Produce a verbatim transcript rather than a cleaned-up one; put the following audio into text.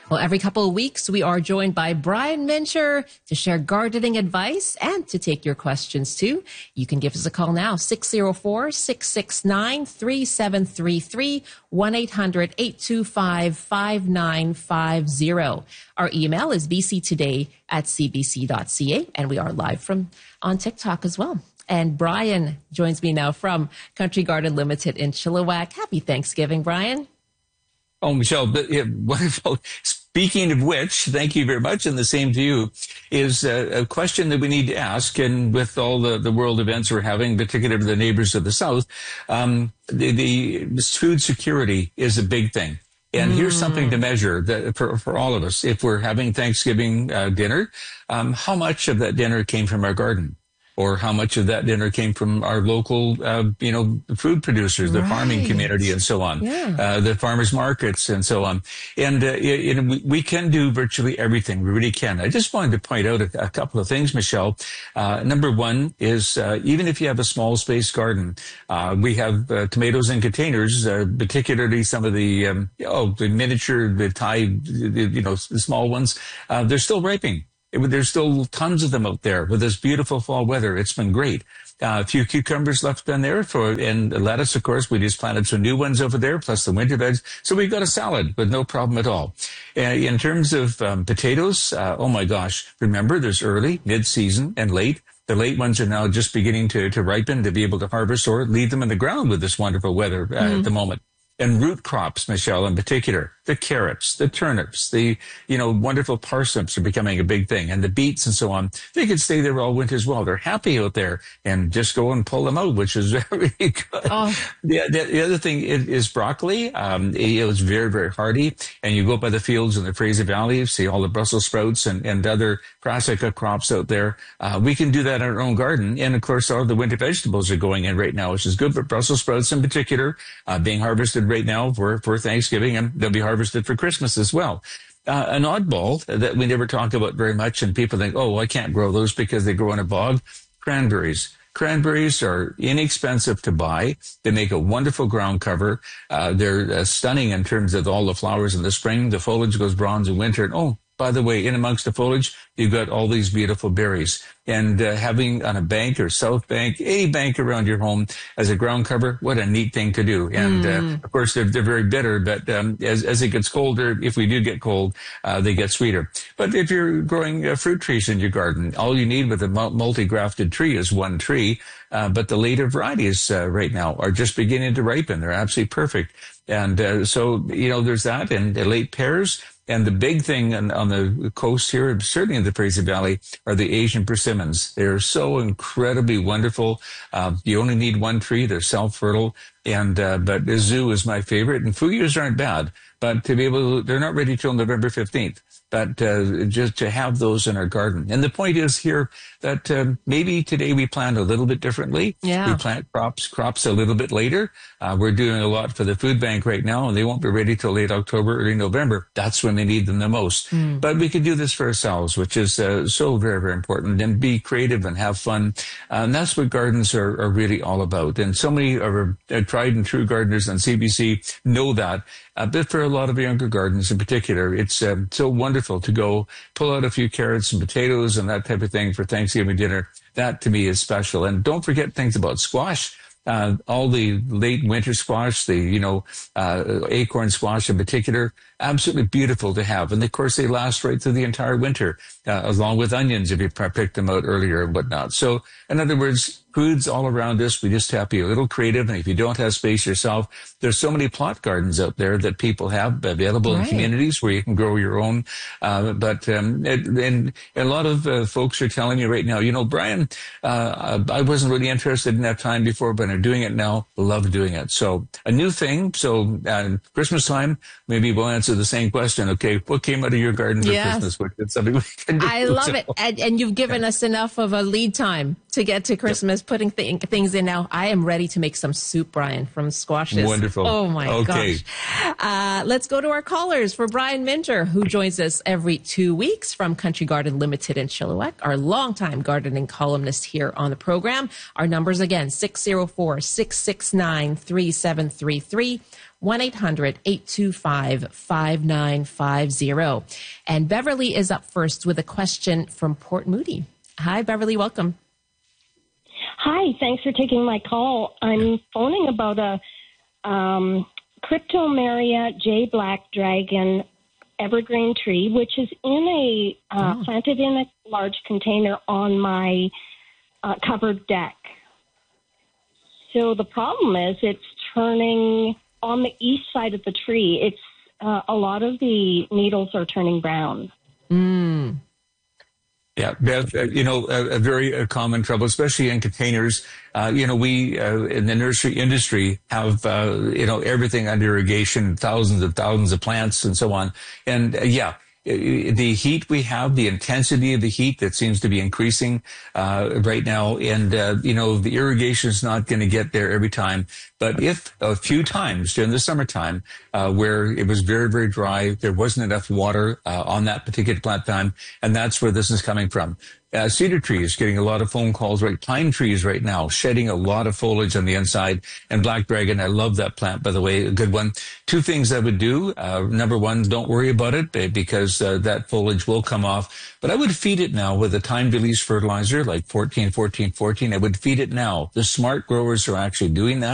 Well, every couple of weeks, we are joined by Brian Mincher to share gardening advice and to take your questions too. You can give us a call now, six oh four, six six nine, three seven three three, one eight hundred, eight two five, five nine five zero. Our email is b c today at c b c dot c a, and we are live from on TikTok as well. And Brian joins me now from Country Garden Limited in Chilliwack. Happy Thanksgiving, Brian. Oh, Michelle, but, yeah, wonderful. Speaking of which, thank you very much, and the same to you, is a, a question that we need to ask, and with all the, the world events we're having, particularly the neighbors of the South, um, the, the food security is a big thing. And mm. here's something to measure that for, for all of us. If we're having Thanksgiving uh, dinner, um, how much of that dinner came from our garden? Or how much of that dinner came from our local, uh, you know, food producers, the right. farming community, and so on, yeah. uh, the farmers markets, and so on. And uh, it, it, we can do virtually everything. We really can. I just wanted to point out a, a couple of things, Michelle. Uh, number one is uh, even if you have a small space garden, uh, we have uh, tomatoes in containers, uh, particularly some of the um, oh the miniature, the Thai, you know, the small ones. Uh, they're still ripening. There's still tons of them out there with this beautiful fall weather. It's been great. Uh, a few cucumbers left in there for, and lettuce, of course. We just planted some new ones over there, plus the winter veg. So we've got a salad with no problem at all. Uh, in terms of um, potatoes, uh, oh my gosh, remember there's early, mid-season, and late. The late ones are now just beginning to, to ripen to be able to harvest or leave them in the ground with this wonderful weather uh, mm-hmm. at the moment. And root crops, Michelle, in particular, the carrots, the turnips, the, you know, wonderful parsnips are becoming a big thing, and the beets and so on. They could stay there all winter as well. They're happy out there, and just go and pull them out, which is very good. Oh. The, the, the other thing is, is broccoli. Um, it was very, very hardy, and you go by the fields in the Fraser Valley, you see all the Brussels sprouts and, and other brassica crops out there. Uh, we can do that in our own garden, and of course, all the winter vegetables are going in right now, which is good, but Brussels sprouts in particular, uh, being harvested right now for, for Thanksgiving, and they'll be harvested for Christmas as well. Uh, an oddball that we never talk about very much, and people think, oh, I can't grow those because they grow in a bog. Cranberries. Cranberries are inexpensive to buy. They make a wonderful ground cover. Uh, they're uh, stunning in terms of all the flowers in the spring. The foliage goes bronze in winter. And oh, by the way, in amongst the foliage, you've got all these beautiful berries. And uh, having on a bank or south bank, any bank around your home as a ground cover, what a neat thing to do. And mm. uh, of course, they're, they're very bitter, but um, as, as it gets colder, if we do get cold, uh, they get sweeter. But if you're growing uh, fruit trees in your garden, all you need with a multi-grafted tree is one tree. Uh, but the later varieties uh, right now are just beginning to ripen. They're absolutely perfect. And uh, so, you know, there's that. And the late pears. And the big thing on, on the coast here, certainly in the Fraser Valley, are the Asian persimmons. They're so incredibly wonderful. Uh, you only need one tree. They're self-fertile. And, uh, but Izu is my favorite. And Fuyus aren't bad, but to be able to, they're not ready till November fifteenth. But uh, just to have those in our garden. And the point is here that um, maybe today we plant a little bit differently. Yeah. We plant crops crops a little bit later. Uh, we're doing a lot for the food bank right now, and they won't be ready till late October, early November. That's when they need them the most. Mm. But we can do this for ourselves, which is uh, so very, very important, and be creative and have fun. Uh, and that's what gardens are, are really all about. And so many of our uh, tried and true gardeners on C B C know that. Uh, but for a lot of younger gardens in particular, it's uh, so wonderful to go pull out a few carrots and potatoes and that type of thing for Thanksgiving dinner. That to me is special. And don't forget things about squash. Uh, all the late winter squash, the, you know, uh, acorn squash in particular, absolutely beautiful to have. And of course, they last right through the entire winter, uh, along with onions if you picked them out earlier and whatnot. So, in other words, foods all around us. We just have to be a little creative. And if you don't have space yourself, there's so many plot gardens out there that people have available right. in communities where you can grow your own. Uh, but, um, it, and a lot of uh, folks are telling me right now, you know, Brian, uh, I wasn't really interested in that time before, but I'm doing it now. Love doing it. So a new thing. So uh, Christmas time, maybe we'll answer the same question. Okay. What came out of your garden for yes. Christmas? What did something we can do? I love so, it. And, and you've given yeah. us enough of a lead time to get to Christmas. Yep. Putting th- things in now. I am ready to make some soup, Brian, from squashes. Wonderful. Oh, my okay. gosh. Uh, let's go to our callers for Brian Mincher, who joins us every two weeks from Country Garden Limited in Chilliwack, our longtime gardening columnist here on the program. Our numbers again, six oh four, six six nine, three seven three three, one eight hundred eight two five five nine five zero. And Beverly is up first with a question from Port Moody. Hi, Beverly. Welcome. Hi. Thanks for taking my call. I'm phoning about a um, Cryptomeria J Black Dragon evergreen tree, which is in a uh, oh. planted in a large container on my uh, covered deck. So the problem is it's turning on the east side of the tree. It's uh, a lot of the needles are turning brown. Mm. Yeah, Bev, uh, you know, a, a very uh, common trouble, especially in containers. Uh, you know, we uh, in the nursery industry have, uh, you know, everything under irrigation, thousands of thousands of plants and so on. And uh, yeah, the heat we have, the intensity of the heat that seems to be increasing uh, right now. And, uh, you know, the irrigation is not going to get there every time. But if a few times during the summertime uh, where it was very, very dry, there wasn't enough water uh, on that particular plant time, and that's where this is coming from. Uh, cedar trees getting a lot of phone calls, right? Pine trees right now shedding a lot of foliage on the inside. And black dragon, I love that plant, by the way, a good one. Two things I would do. Uh, number one, don't worry about it because uh, that foliage will come off. But I would feed it now with a time-release fertilizer like fourteen fourteen fourteen. I would feed it now. The smart growers are actually doing that.